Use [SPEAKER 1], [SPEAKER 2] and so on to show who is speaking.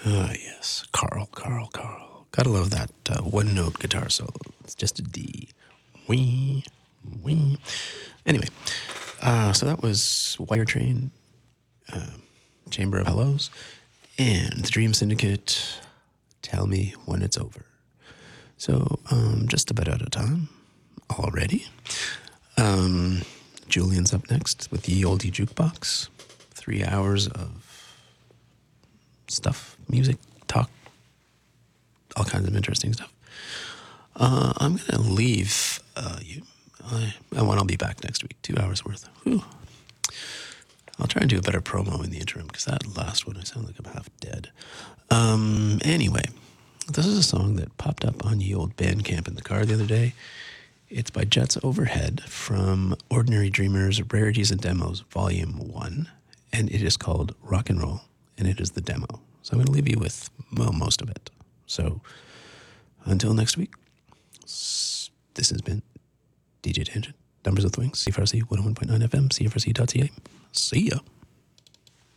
[SPEAKER 1] Ah, yes. Carl, Carl, Carl. Gotta love that one note guitar solo. It's just a D. Wee, wee. Anyway, so that was Wire Train, Chamber of Hellos, and the Dream Syndicate. Tell me when it's over. So, just about out of time already. Julian's up next with the Oldie Jukebox. 3 hours of stuff, music, talk, all kinds of interesting stuff. I'm going to leave you. I'll be back next week, 2 hours worth. Whew. I'll try and do a better promo in the interim because that last one, I sound like I'm half dead. Anyway, this is a song that popped up on Ye Old Bandcamp in the car the other day. It's by Jets Overhead from Ordinary Dreamers, Rarities and Demos, Volume 1. And it is called Rock and Roll, and it is the demo. So I'm going to leave you with, well, most of it. So until next week, this has been DJ Tangent, Numbers with Wings, CFRC 101.9 FM, CFRC.ca. See ya.